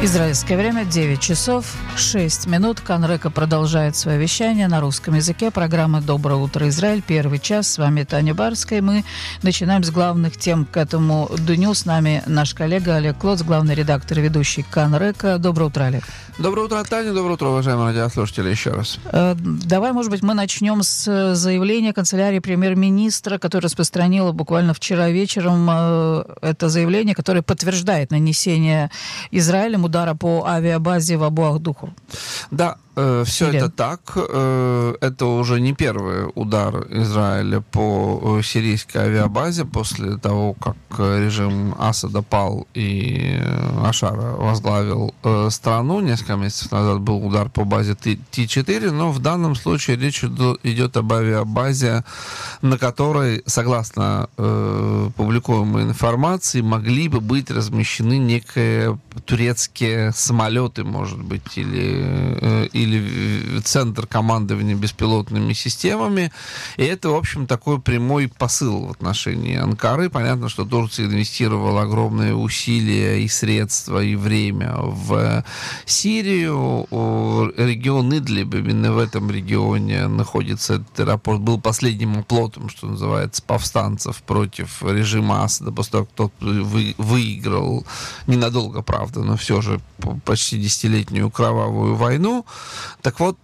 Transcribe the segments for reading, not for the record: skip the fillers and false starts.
Израильское время 9 часов 6 минут. Канрека продолжает свое вещание на русском языке. Программа «Доброе утро, Израиль». Первый час. С вами Таня Барская. Мы начинаем с главных тем к этому дню. С нами наш коллега Олег Клоц, главный редактор и ведущий Канрека. Доброе утро, Олег. Доброе утро, Таня. Доброе утро, уважаемые радиослушатели, еще раз. Давай, может быть, мы начнем с заявления канцелярии премьер-министра, которое распространила буквально вчера вечером это заявление, которое подтверждает нанесение Израилем удара по авиабазе в Абу-Ахдуху. Да, все это так. Это уже не первый удар Израиля по сирийской авиабазе после того, как режим Асада пал и Ашара возглавил страну. Несколько месяцев назад был удар по базе Т-4, но в данном случае речь идет об авиабазе, на которой, согласно публикуемой информации, могли бы быть размещены некие турецкие самолеты, может быть, или центр командования беспилотными системами. И это, в общем, такой прямой посыл в отношении Анкары. Понятно, что Турция инвестировала огромные усилия и средства, и время в Сирию. Регион Идлиб, именно в этом регионе находится этот аэропорт, был последним оплотом, что называется, повстанцев против режима Асада, после того, как тот выиграл ненадолго, правда, но все же почти десятилетнюю кровавую войну. Так вот,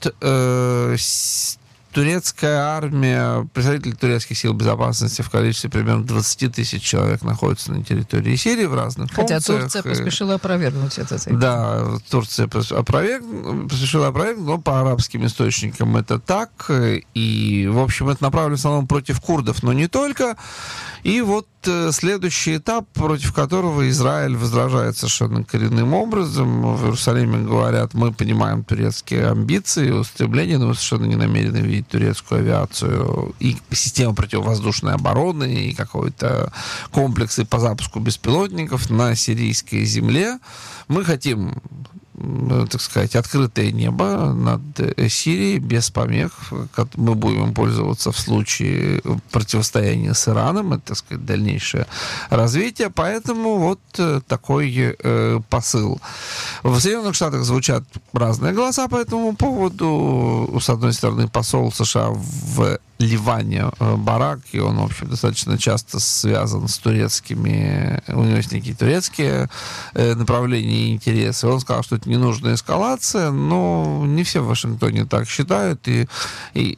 турецкая армия, представители турецких сил безопасности в количестве примерно 20 тысяч человек находятся на территории Сирии в разных функциях. Хотя Турция поспешила опровергнуть это. Да, Турция поспешила опровергнуть, но по арабским источникам это так. И, в общем, это направлено в основном против курдов, но не только. И вот следующий этап, против которого Израиль возражает совершенно коренным образом. В Иерусалиме говорят, мы понимаем турецкие амбиции, устремления, но мы совершенно не намерены видеть турецкую авиацию и систему противовоздушной обороны, и какой-то комплексы по запуску беспилотников на сирийской земле. Мы хотим, так сказать, открытое небо над Сирией без помех. Мы будем пользоваться в случае противостояния с Ираном. Это, так сказать, дальнейшее развитие. Поэтому вот такой посыл. В Соединенных Штатах звучат разные голоса по этому поводу. С одной стороны, посол США в Ливане Барак, и он, в общем, достаточно часто связан с турецкими, у него есть некие турецкие направления и интересы. Он сказал, что это ненужная эскалация, но не все в Вашингтоне так считают, и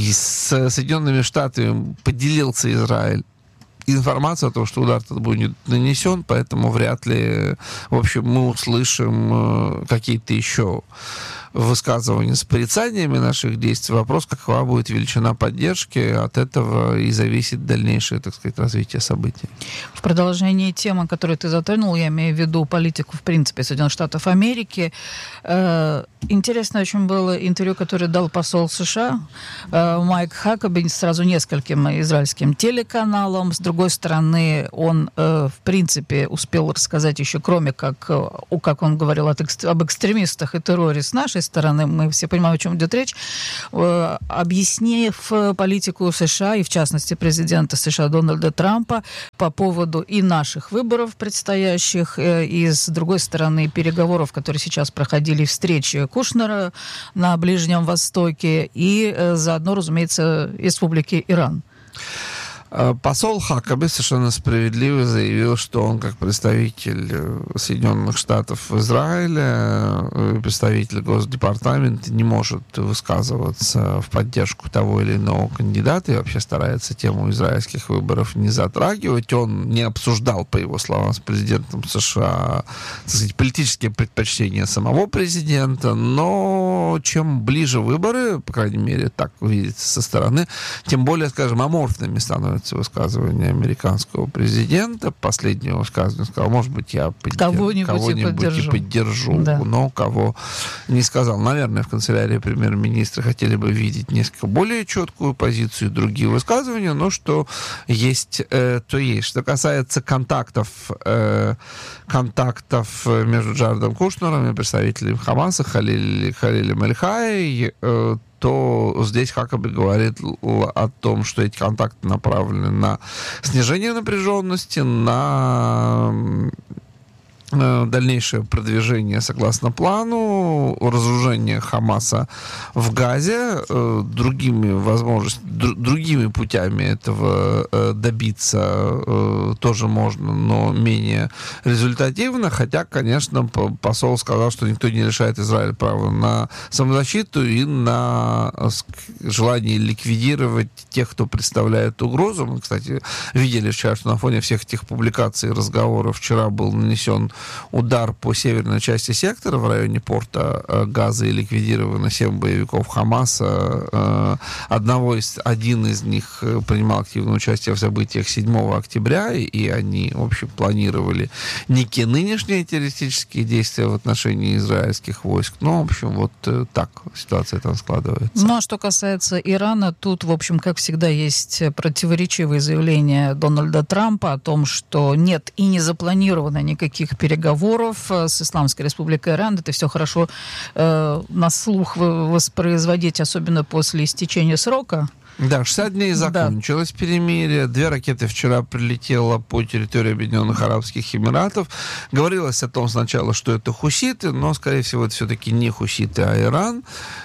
с Соединенными Штатами поделился Израиль информацию о том, что удар этот будет нанесен, поэтому вряд ли, в общем, мы услышим какие-то еще высказывания с порицаниями наших действий. Вопрос, какова будет величина поддержки, от этого и зависит дальнейшее, так сказать, развитие событий. В продолжении темы, которую ты затронул, я имею в виду политику, в принципе, Соединенных Штатов Америки. Интересно очень было интервью, которое дал посол США Майк Хакаби сразу нескольким израильским телеканалам. С другой стороны, он, в принципе, успел рассказать еще, кроме как он говорил об экстремистах и терроре с нашей стороны, мы все понимаем, о чем идет речь, объяснив политику США, и в частности президента США Дональда Трампа, по поводу и наших выборов предстоящих, и, с другой стороны, переговоров, которые сейчас проходили, встречи Кушнера на Ближнем Востоке, и заодно, разумеется, Республики Иран. Посол Хакаби совершенно справедливо заявил, что он, как представитель Соединенных Штатов в Израиле, представитель Госдепартамента, не может высказываться в поддержку того или иного кандидата и вообще старается тему израильских выборов не затрагивать. Он не обсуждал, по его словам, с президентом США, так сказать, политические предпочтения самого президента, но чем ближе выборы, по крайней мере, так видится со стороны, тем более, скажем, аморфными становятся высказывания американского президента. Последнее высказывание сказал, может быть, я кого-нибудь и поддержу, да. Но кого не сказал. Наверное, в канцелярии премьер-министра хотели бы видеть несколько более четкую позицию, другие высказывания, но что есть, то есть. Что касается контактов между Джаредом Кушнером и представителем Хамаса Халилем Эль-Хай, то здесь Хакаби говорит о том, что эти контакты направлены на снижение напряженности, на дальнейшее продвижение согласно плану, разоружение Хамаса в Газе, другими путями этого добиться тоже можно, но менее результативно, хотя, конечно, посол сказал, что никто не лишает Израиль права на самозащиту и на желание ликвидировать тех, кто представляет угрозу. Мы, кстати, видели вчера, что на фоне всех этих публикаций и разговоров вчера был нанесен удар по северной части сектора в районе порта Газа и ликвидировано 7 боевиков Хамаса. Один из них принимал активное участие в событиях 7 октября, и они, в общем, планировали некие нынешние террористические действия в отношении израильских войск. Ну, в общем, вот так ситуация там складывается. Ну, а что касается Ирана, тут, в общем, как всегда, есть противоречивые заявления Дональда Трампа о том, что нет и не запланировано никаких переговоров с Исламской Республикой Иран. Это все хорошо на слух воспроизводить, особенно после истечения срока. Да, 60 дней закончилось перемирие. 2 ракеты вчера прилетело по территории Объединенных Арабских Эмиратов. Говорилось о том сначала, что это хуситы, но, скорее всего, это все-таки не хуситы, а Иран.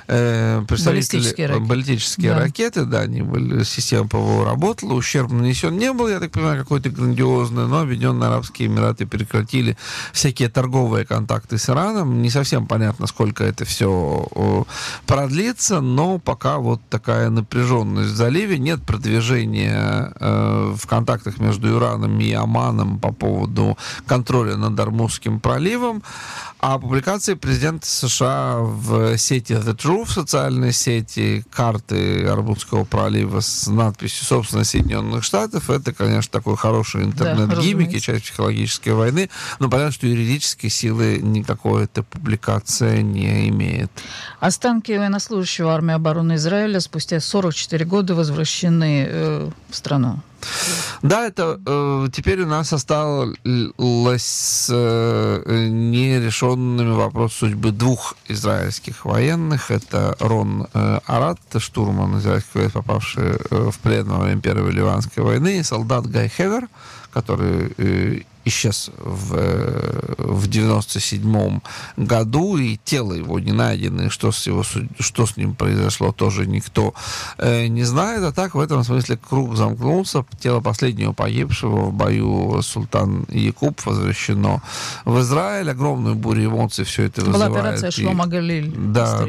Баллистические ракеты, да, они были, система ПВО работала, ущерб нанесен не был, я так понимаю, какой-то грандиозный, но Объединенные Арабские Эмираты прекратили всякие торговые контакты с Ираном. Не совсем понятно, сколько это все продлится, но пока вот такая напряженность в заливе, нет продвижения в контактах между Ираном и Оманом по поводу контроля над Ормузским проливом. А публикации президента США в сети The Truth, в социальной сети, карты Ормузского пролива с надписью «Собственно, Соединенных Штатов», это, конечно, такой хороший интернет-гиммик и часть психологической войны, но понятно, что юридической силы никакой эта публикация не имеет. Останки военнослужащего армии обороны Израиля спустя 44 года возвращены в страну. Да, это теперь у нас осталось нерешенными вопрос судьбы 2 израильских военных. Это Рон Арад, штурман израильских войск, попавший в плен во время Первой Ливанской войны, и солдат Гай Хевер, который исчез в 97 году, и тело его не найдено, и что с ним произошло, тоже никто не знает. А так, в этом смысле, круг замкнулся. Тело последнего погибшего в бою Султан Якуб возвращено в Израиль. Огромную бурю эмоций все это вызывает. Была операция Шломо Галиль. Да,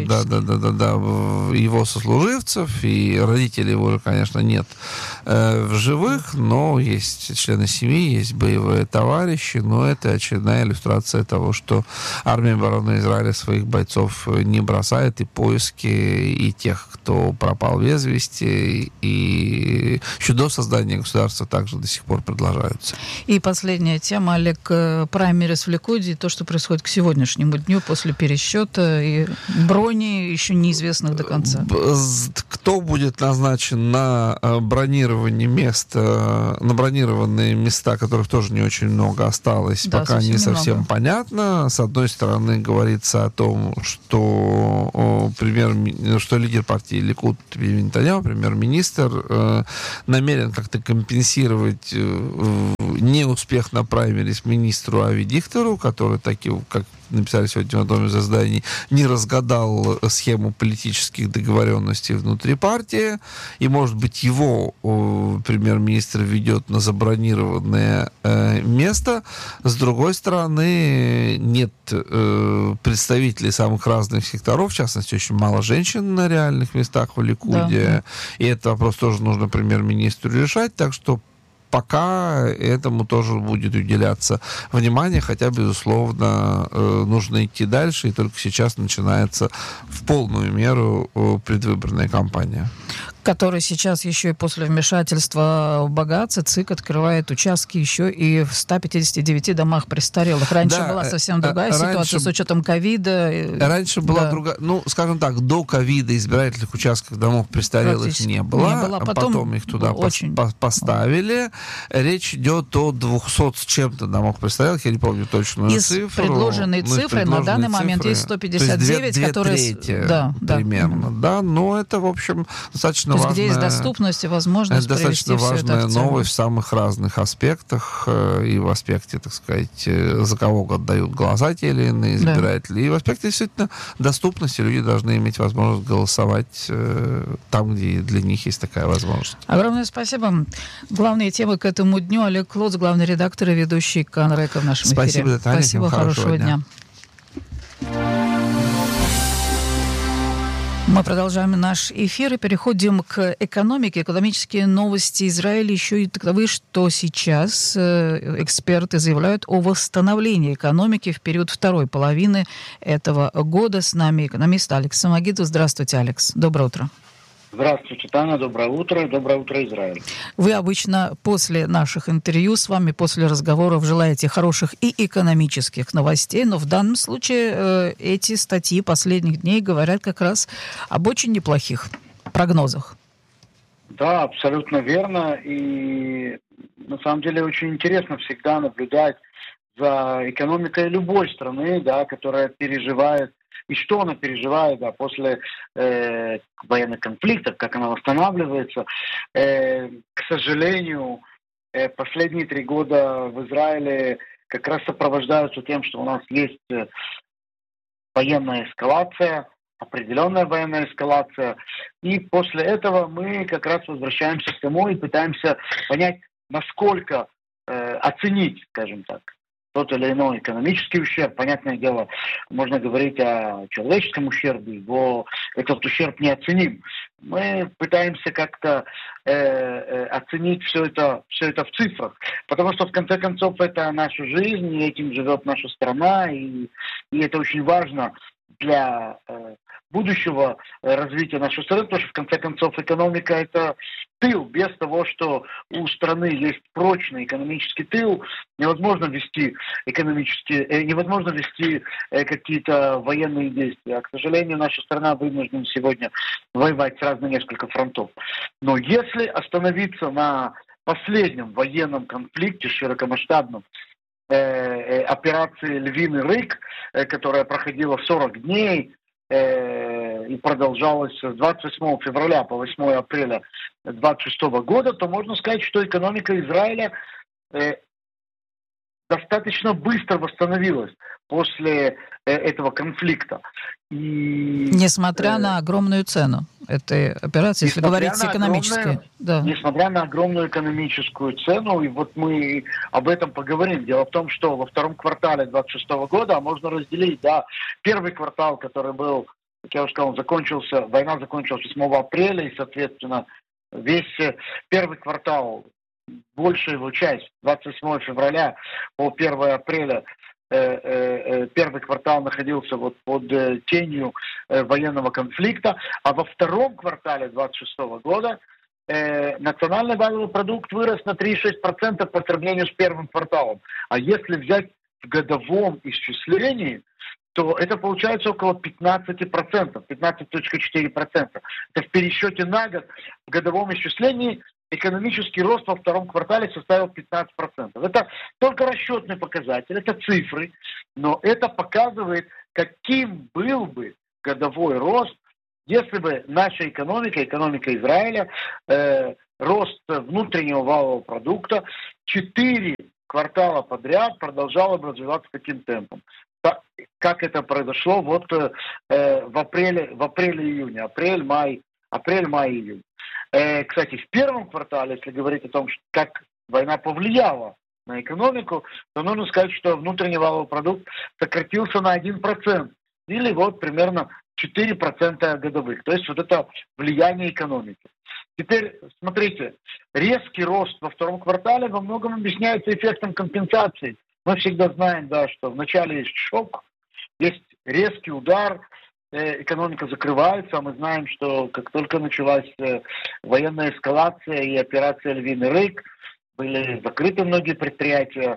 его сослуживцев, и родителей его, конечно, нет в живых, но есть члены семьи, есть боевые товарищи, но это очередная иллюстрация того, что армия обороны Израиля своих бойцов не бросает, и поиски и тех, кто пропал без вести, и еще до создания государства также до сих пор продолжаются. И последняя тема, Олег, праймерис в Ликуде, то, что происходит к сегодняшнему дню после пересчета и брони еще неизвестных до конца. Кто будет назначен на бронирование мест, на бронированные места, которых тоже не очень много осталось, да, пока не совсем понятно. С одной стороны, говорится о том, что лидер партии Ликуд Нетаньяху, премьер-министр, намерен как-то компенсировать неуспех на праймерис министру Ави Дихтеру, который, как написали сегодня в одном из изданий, не разгадал схему политических договоренностей внутри партии, и, может быть, его премьер-министр ведет на забронированное место. С другой стороны, нет представителей самых разных секторов, в частности, очень мало женщин на реальных местах в Ликуде, да. И этот вопрос тоже нужно премьер-министру решать, так что пока этому тоже будет уделяться внимание, хотя, безусловно, нужно идти дальше, и только сейчас начинается в полную меру предвыборная кампания. Который сейчас еще и после вмешательства в Багаце ЦИК открывает участки еще и в 159 домах престарелых. Раньше была совсем другая ситуация с учетом ковида. Раньше была другая, скажем так, до ковида избирательных участков домов престарелых не было. Потом их туда поставили. Речь идет о 200 с чем-то домах престарелых, я не помню точную цифру. Из предложенной цифры на данный момент есть 159, которые... примерно, да, но это, в общем, достаточно достаточно То есть, где есть важная... доступность и возможность Это достаточно привести все это важная официально. новость в самых разных аспектах. И в аспекте, так сказать, за кого отдают голоса те или иные избиратели. И в аспекте действительно доступности люди должны иметь возможность голосовать там, где для них есть такая возможность. Огромное спасибо. Главные темы к этому дню. Олег Клоц, главный редактор и ведущий Канрека в нашем эфире. Спасибо, Таня. Спасибо, хорошего дня. Мы продолжаем наш эфир и переходим к экономике. Экономические новости Израиля еще и таковы, что сейчас эксперты заявляют о восстановлении экономики в период второй половины этого года. С нами экономист Алекс Самагидов. Здравствуйте, Алекс. Доброе утро. Здравствуйте, Таня. Доброе утро, Израиль. Вы обычно после наших интервью с вами, после разговоров желаете хороших и экономических новостей, но в данном случае эти статьи последних дней говорят как раз об очень неплохих прогнозах. Да, абсолютно верно. И на самом деле очень интересно всегда наблюдать за экономикой любой страны, да, которая переживает, и что она переживает, да, после военных конфликтов, как она восстанавливается. К сожалению, последние 3 года в Израиле как раз сопровождаются тем, что у нас есть военная эскалация, определенная военная эскалация. И после этого мы как раз возвращаемся домой и пытаемся понять, насколько оценить, скажем так, тот или иной экономический ущерб. Понятное дело, можно говорить о человеческом ущербе, его этот ущерб неоценим. Мы пытаемся как-то оценить все это в цифрах, потому что в конце концов это наша жизнь, и этим живет наша страна, и это очень важно для будущего развития нашей страны, потому что в конце концов экономика — это тыл. Без того, что у страны есть прочный экономический тыл, невозможно вести какие-то военные действия. А, к сожалению, наша страна вынуждена сегодня воевать сразу на несколько фронтов. Но если остановиться на последнем военном конфликте, широкомасштабном, операции «Львиный рык», которая проходила 40 дней и продолжалась с 28 февраля по 8 апреля 2026 года, то можно сказать, что экономика Израиля достаточно быстро восстановилась после этого конфликта. И, несмотря на огромную цену этой операции, если говорить экономически. Да. Несмотря на огромную экономическую цену, и вот мы об этом поговорим. Дело в том, что во втором квартале 2026 года, можно разделить, да, первый квартал, который был, как я уже сказал, война закончилась 8 апреля, и, соответственно, весь первый квартал, большая его часть, 28 февраля по 1 апреля, первый квартал находился вот под тенью военного конфликта, а во втором квартале 2026 года национальный валовый продукт вырос на 3,6% по сравнению с первым кварталом. А если взять в годовом исчислении, то это получается около 15%, 15,4%. Это в пересчете на год в годовом исчислении экономический рост во втором квартале составил 15%. Это только расчетный показатель, это цифры, но это показывает, каким был бы годовой рост, если бы наша экономика Израиля, рост внутреннего валового продукта 4 квартала подряд продолжал бы развиваться таким темпом. Как это произошло вот в апреле-июне, апрель-май, июнь. Кстати, в первом квартале, если говорить о том, как война повлияла на экономику, то нужно сказать, что внутренний валовый продукт сократился на 1%, или вот примерно 4% годовых. То есть вот это влияние экономики. Теперь, смотрите, резкий рост во втором квартале во многом объясняется эффектом компенсации. Мы всегда знаем, да, что вначале есть шок, есть резкий удар, экономика закрывается, а мы знаем, что как только началась военная эскалация и операция «Львиный рык», были закрыты многие предприятия,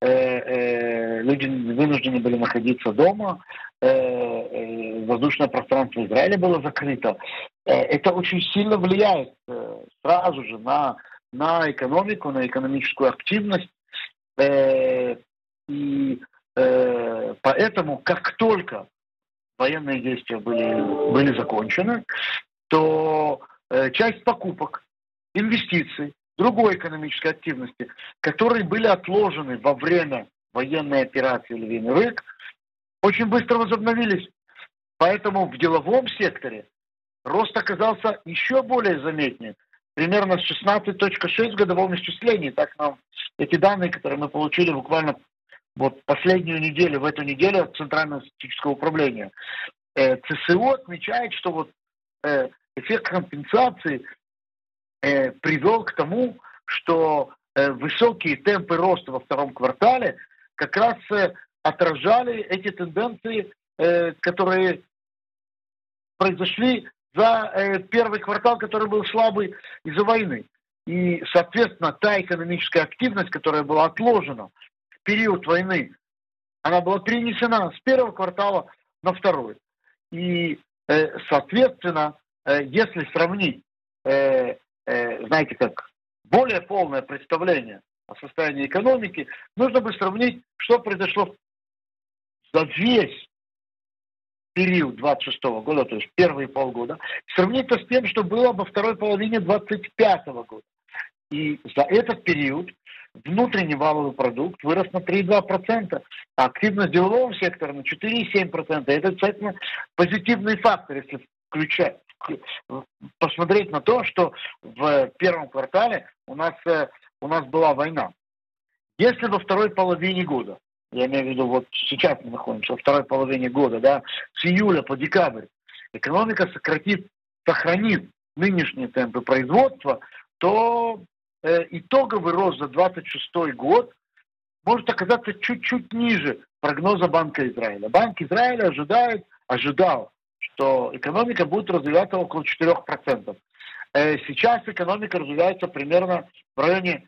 люди вынуждены были находиться дома, воздушное пространство Израиля было закрыто. Это очень сильно влияет сразу же на экономику, на экономическую активность. И поэтому, как только военные действия были закончены, то часть покупок, инвестиций, другой экономической активности, которые были отложены во время военной операции «Львиный рык», очень быстро возобновились. Поэтому в деловом секторе рост оказался еще более заметнее. Примерно с 16.6 в годовом исчислении. Так нам эти данные, которые мы получили буквально вот последнюю неделю, в эту неделю от Центрального статистического управления. ЦСО отмечает, что вот эффект компенсации привел к тому, что высокие темпы роста во втором квартале как раз отражали эти тенденции, которые произошли за первый квартал, который был слабый из-за войны. И, соответственно, та экономическая активность, которая была отложена в период войны, она была перенесена с первого квартала на второй. И, соответственно, если сравнить, знаете как, более полное представление о состоянии экономики, нужно бы сравнить, что произошло за весь период 26 года, то есть первые полгода, сравнить это с тем, что было во второй половине 25 года. И за этот период внутренний валовый продукт вырос на 3,2%, а активность делового сектора на 4,7%. Это, кстати, позитивный фактор, если посмотреть на то, что в первом квартале у нас была война. Если во второй половине года, я имею в виду, вот сейчас мы находимся во второй половине года, да, с июля по декабрь, экономика сохранит нынешние темпы производства, то итоговый рост за 26 год может оказаться чуть-чуть ниже прогноза Банка Израиля. Банк Израиля ожидал, что экономика будет развиваться около 4%. Сейчас экономика развивается примерно в районе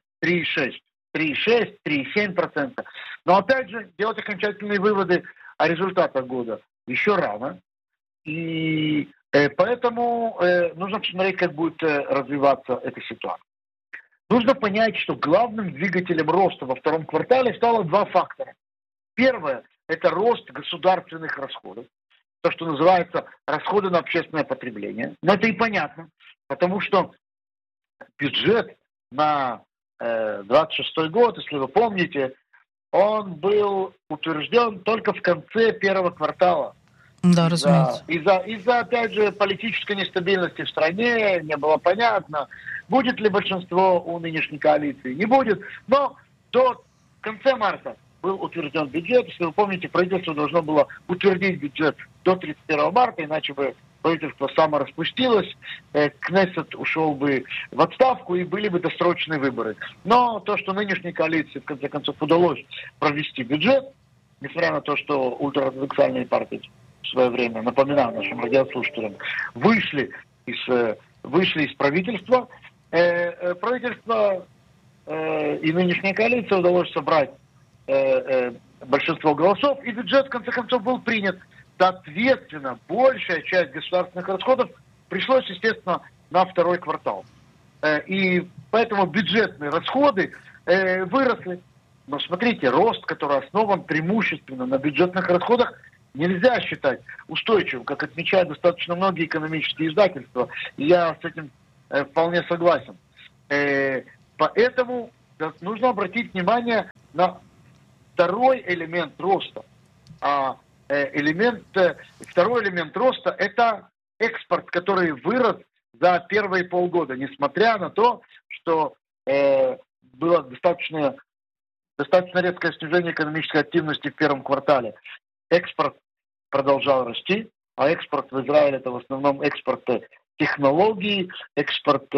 3,7%. Но опять же, делать окончательные выводы о результатах года еще рано. И поэтому нужно посмотреть, как будет развиваться эта ситуация. Нужно понять, что главным двигателем роста во втором квартале стало два фактора. Первое – это рост государственных расходов, то, что называется расходы на общественное потребление. Но это и понятно, потому что бюджет на 26 год, если вы помните, он был утвержден только в конце первого квартала. Да, разумеется. Из-за, опять же, политической нестабильности в стране не было понятно, будет ли большинство у нынешней коалиции, не будет. Но до конца марта был утвержден бюджет. Если вы помните, правительство должно было утвердить бюджет до 31 марта, иначе бы правительство самораспустилось, Кнессет ушел бы в отставку и были бы досрочные выборы. Но то, что нынешней коалиции в конце концов удалось провести бюджет, несмотря на то, что ультраортодоксальные партии в свое время, напоминаю нашим радиослушателям, вышли из правительства, правительство и нынешняя коалиция удалось собрать большинство голосов, и бюджет в конце концов был принят. Соответственно, большая часть государственных расходов пришлось, естественно, на второй квартал. И поэтому бюджетные расходы выросли. Но смотрите, рост, который основан преимущественно на бюджетных расходах, нельзя считать устойчивым, как отмечают достаточно многие экономические издательства. И я с этим вполне согласен. Поэтому нужно обратить внимание на второй элемент роста. Второй элемент роста – это экспорт, который вырос за первые полгода, несмотря на то, что было достаточно резкое снижение экономической активности в первом квартале. Экспорт продолжал расти, а экспорт в Израиле – это в основном экспорт технологий, экспорт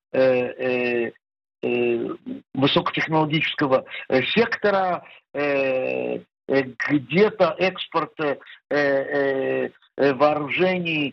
высокотехнологического сектора, где-то экспорт вооружений,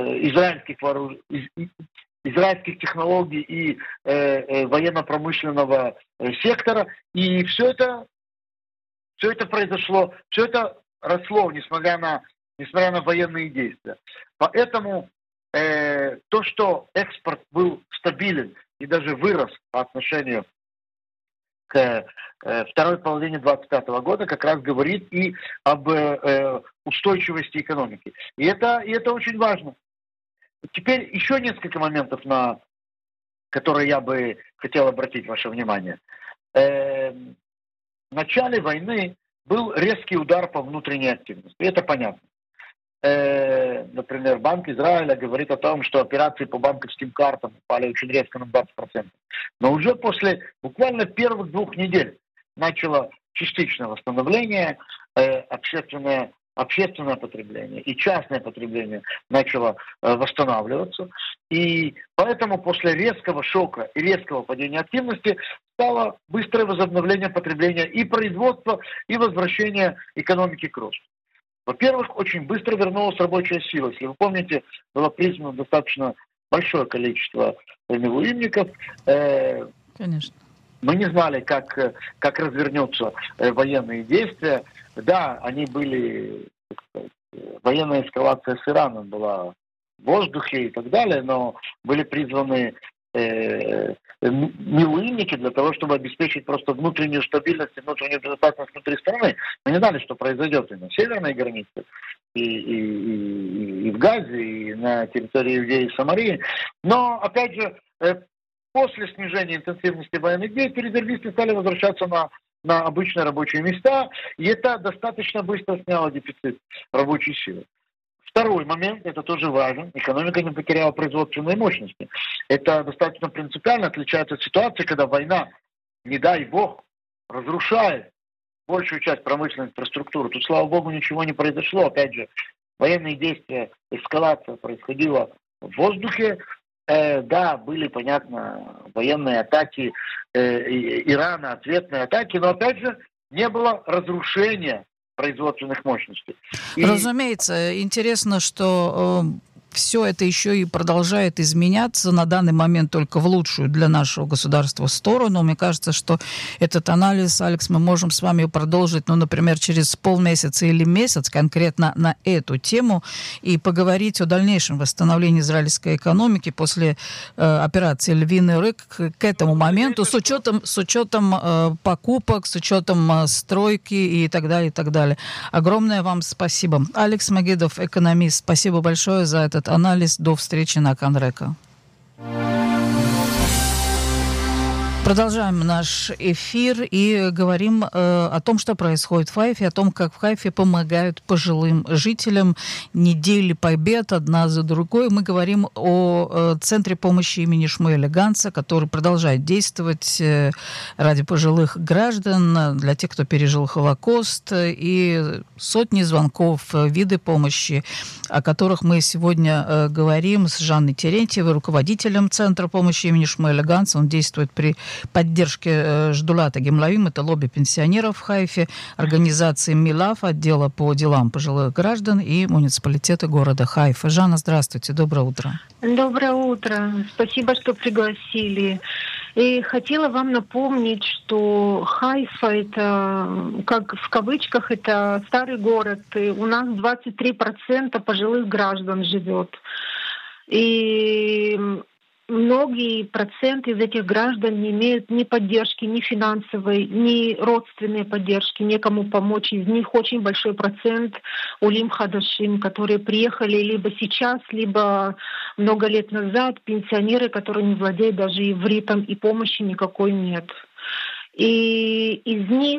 израильских технологий и военно-промышленного сектора. И все это произошло, все это росло, несмотря на военные действия. Поэтому то, что экспорт был стабилен и даже вырос по отношению к второй половине 2025 года, как раз говорит и об устойчивости экономики. И это очень важно. Теперь еще несколько моментов, на которые я бы хотел обратить ваше внимание. В начале войны был резкий удар по внутренней активности. Это понятно. Например, Банк Израиля говорит о том, что операции по банковским картам упали очень резко на 20%. Но уже после буквально первых 2 недель начало частичное восстановление, общественное потребление и частное потребление начало восстанавливаться. И поэтому после резкого шока и резкого падения активности стало быстрое возобновление потребления и производства, и возвращение экономики к росту. Во-первых, очень быстро вернулась рабочая сила. Если вы помните, было признано достаточно большое количество милуимников. Конечно. Мы не знали, как развернутся военные действия. Да, они были, так сказать, военная эскалация с Ираном была в воздухе и так далее, но были призваны милуимники для того, чтобы обеспечить просто внутреннюю стабильность и внутреннюю безопасность внутри страны. Мы не знали, что произойдет и на северной границе, и в Газе, и на территории Иудеи и Самарии. Но, опять же, после снижения интенсивности военных действий резервисты стали возвращаться на обычные рабочие места, и это достаточно быстро сняло дефицит рабочей силы. Второй момент, это тоже важно, экономика не потеряла производственные мощности. Это достаточно принципиально отличается от ситуации, когда война, не дай бог, разрушает большую часть промышленной инфраструктуры. Тут, слава богу, ничего не произошло. Опять же, военные действия, эскалация происходила в воздухе. Да, были, понятно, военные атаки Ирана, ответные атаки, но, опять же, не было разрушения производственных мощностей. Разумеется, интересно, что все это еще и продолжает изменяться на данный момент только в лучшую для нашего государства сторону. Мне кажется, что этот анализ, Алекс, мы можем с вами продолжить, например, через полмесяца или месяц конкретно на эту тему и поговорить о дальнейшем восстановлении израильской экономики после операции «Львиный рык» к этому моменту, с учетом покупок, с учетом стройки и так далее, и так далее. Огромное вам спасибо. Алекс Магидов, экономист, спасибо большое за этот анализ. До встречи на Канрека. Продолжаем наш эфир и говорим о том, что происходит в Хайфе, о том, как в Хайфе помогают пожилым жителям. Недели побед одна за другой. Мы говорим о Центре помощи имени Шмуэля Ганца, который продолжает действовать ради пожилых граждан, для тех, кто пережил Холокост, и сотни звонков, виды помощи, о которых мы сегодня говорим с Жанной Терентьевой, руководителем Центра помощи имени Шмуэля Ганца. Он действует при поддержки Ждулата Гемлавим, это лобби пенсионеров в Хайфе, организации МИЛАФ, отдела по делам пожилых граждан и муниципалитета города Хайфа. Жанна, здравствуйте, доброе утро. Доброе утро, спасибо, что пригласили. И хотела вам напомнить, что Хайфа, это, как в кавычках, это старый город, и у нас 23% пожилых граждан живет. И многие проценты из этих граждан не имеют ни поддержки, ни финансовой, ни родственной поддержки, некому помочь. Из них очень большой процент улим хадашим, которые приехали либо сейчас, либо много лет назад, пенсионеры, которые не владеют даже ивритом, и помощи никакой нет. И из них